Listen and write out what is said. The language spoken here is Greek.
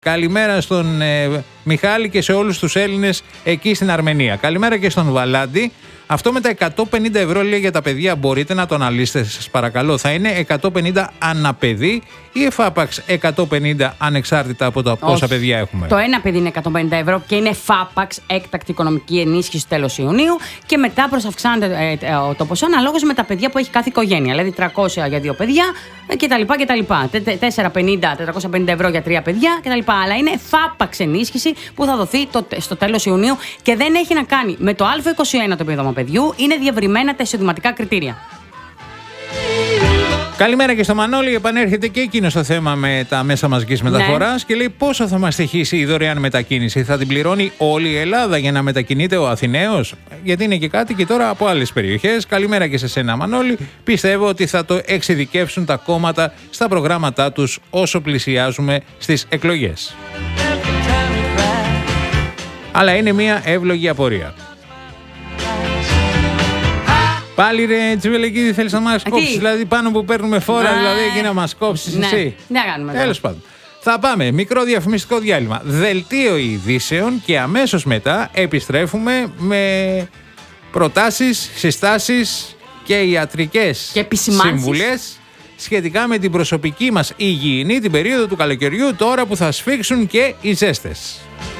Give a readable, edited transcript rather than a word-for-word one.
Καλημέρα στον Μιχάλη και σε όλους τους Έλληνες εκεί στην Αρμενία. Καλημέρα και στον Βαλάντη. Αυτό με τα 150 ευρώ λέει για τα παιδιά, μπορείτε να το αναλύσετε σας παρακαλώ. Θα είναι 150 αναπαιδί ή εφάπαξ 150 ανεξάρτητα από τα πόσα παιδιά έχουμε? Το ένα παιδί είναι 150 ευρώ και είναι εφάπαξ έκτακτη οικονομική ενίσχυση τέλος Ιουνίου και μετά προσαυξάνεται το ποσό αναλόγως με τα παιδιά που έχει κάθε οικογένεια. Δηλαδή 300 για 2 παιδιά κτλ. 450 ευρώ για 3 παιδιά κτλ. Αλλά είναι εφάπαξ ενίσχυση που θα δοθεί στο τέλος Ιουνίου και δεν έχει να κάνει με το Α21 το επίδομα παιδιού, είναι διευρυμένα τα εισοδηματικά κριτήρια. Καλημέρα και στο Μανώλη. Επανέρχεται και εκείνο στο θέμα με τα μέσα μαζικής μεταφοράς και λέει πόσο θα μας στοιχήσει η δωρεάν μετακίνηση. Θα την πληρώνει όλη η Ελλάδα για να μετακινείται ο Αθηναίος? Γιατί είναι και κάτι και τώρα από άλλες περιοχές. Καλημέρα και σε σένα, Μανώλη. Πιστεύω ότι θα το εξειδικεύσουν τα κόμματα στα προγράμματά τους όσο πλησιάζουμε στις εκλογές. Αλλά είναι μια εύλογη απορία. Πάλι ρε Τσιβελεκίδη, θέλεις να μας κόψεις? Δηλαδή πάνω που παίρνουμε φόρα, δηλαδή εκεί να μας κόψεις εσύ? Ναι, κάνουμε. Τέλος πάντων. Θα πάμε μικρό διαφημιστικό διάλειμμα. Δελτίο ειδήσεων και αμέσως μετά επιστρέφουμε με προτάσεις, συστάσεις και ιατρικές και συμβουλές σχετικά με την προσωπική μας υγιεινή την περίοδο του καλοκαιριού, τώρα που θα σφίξουν και οι ζέστες.